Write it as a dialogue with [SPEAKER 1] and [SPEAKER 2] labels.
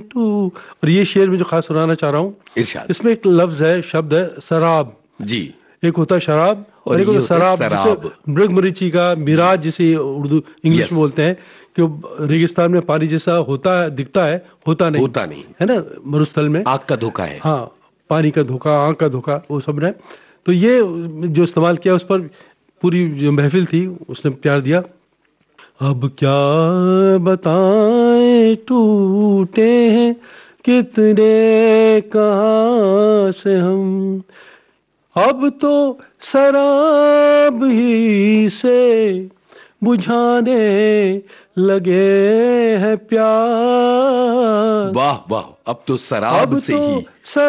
[SPEAKER 1] To. और ये शेर में जो खास सुनाना चाह रहा हूँ,
[SPEAKER 2] इरशाद।
[SPEAKER 1] इसमें एक लफ्ज है, शब्द है सराब
[SPEAKER 2] जी।
[SPEAKER 1] एक होता है शराब और एक होता है सराब, जिसे मृगमरीची का मिराज जिसे उर्दू इंग्लिश में बोलते हैं, कि रेगिस्तान में पानी जैसा होता है, दिखता है, होता नहीं है ना, मरुस्थल में
[SPEAKER 2] आंख का धोखा है।
[SPEAKER 1] हाँ, पानी का धोखा, आंख का धोखा, वो सब ने। तो ये जो इस्तेमाल किया, उस पर पूरी जो महफिल थी उसने प्यार दिया। अब क्या बताएं टूटे हैं कितने कहाँ से हम, अब तो शराब ही से बुझाने लगे हैं प्यार।
[SPEAKER 2] वाह वाह, अब तो शराब से ही